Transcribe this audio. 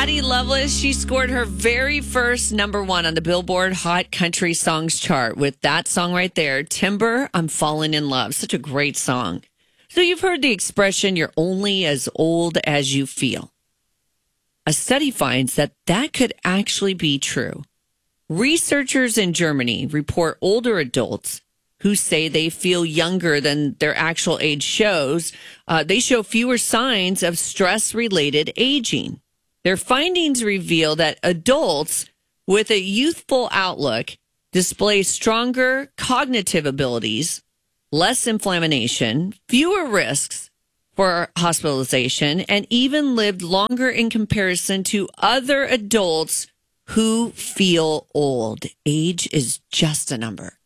Patty Loveless, she scored her very first #1 on the Billboard Hot Country Songs chart with that song right there, Timber, I'm Falling in Love. Such a great song. So you've heard the expression, you're only as old as you feel. A study finds that that could actually be true. Researchers in Germany report older adults who say they feel younger than their actual age shows. They show fewer signs of stress-related aging. Their findings reveal that adults with a youthful outlook display stronger cognitive abilities, less inflammation, fewer risks for hospitalization, and even lived longer in comparison to other adults who feel old. Age is just a number.